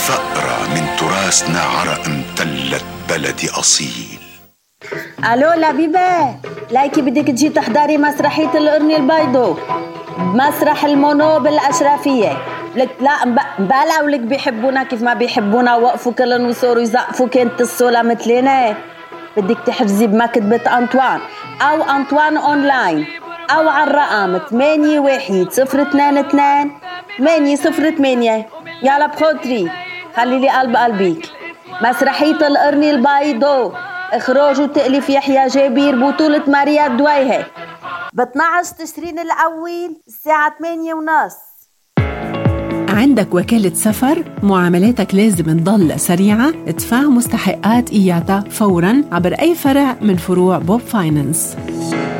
ثأرة من تراثنا عرق امتلت بلدي أصيل. ألو لبيبة، لايكي بدك تجي تحضري مسرحية القرن البيضو بمسرح المونو بالأشرفية. لك لا مبالع ولك بيحبونا كيف ما بيحبونا، وقفوا كلن وصوروا يزقفوا كنت الصولة مثلنا. بدك تحجزي بمكتبة أنطوان أو أنطوان أونلاين أو على الرقم 81-022 808. يلا بخاطري خلي لي قلب قلبيك. مسرحية القرن البيضو، إخراج وتأليف يحيى جابير، بطولة ماريا الدويهة، ب12 تشرين الأول الساعة 8:30. عندك وكالة سفر؟ معاملاتك لازم تضل سريعة. ادفع مستحقات إياتا فوراً عبر أي فرع من فروع بوب فاينانس.